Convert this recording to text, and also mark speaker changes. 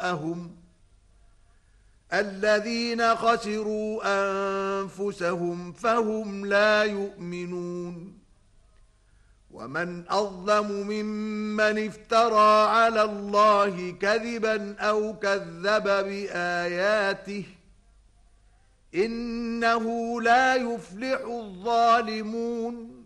Speaker 1: جاءهم الذين خسروا أنفسهم فهم لا يؤمنون ومن أظلم ممن افترى على الله كذبا أو كذب بآياته إنه لا يفلح الظالمون